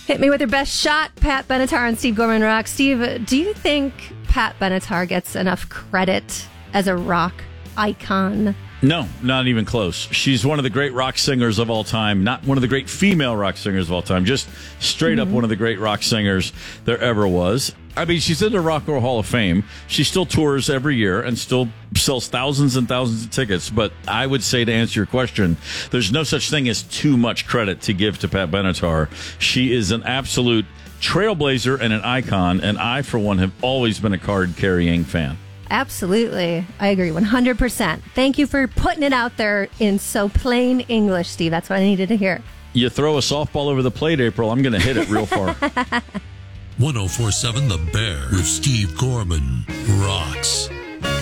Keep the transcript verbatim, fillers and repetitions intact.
Hit me with your best shot, Pat Benatar and Steve Gorman Rock. Steve, do you think Pat Benatar gets enough credit as a rock icon? No, not even close. She's one of the great rock singers of all time. Not one of the great female rock singers of all time. Just straight mm-hmm. up one of the great rock singers there ever was. I mean, she's in the Rock and Roll Hall of Fame. She still tours every year and still sells thousands and thousands of tickets. But I would say, to answer your question, there's no such thing as too much credit to give to Pat Benatar. She is an absolute trailblazer and an icon, and I, for one, have always been a card-carrying fan. Absolutely. I agree one hundred percent. Thank you for putting it out there in so plain English, Steve. That's what I needed to hear. You throw a softball over the plate, April, I'm going to hit it real far. one oh four point seven The Bear with Steve Gorman rocks.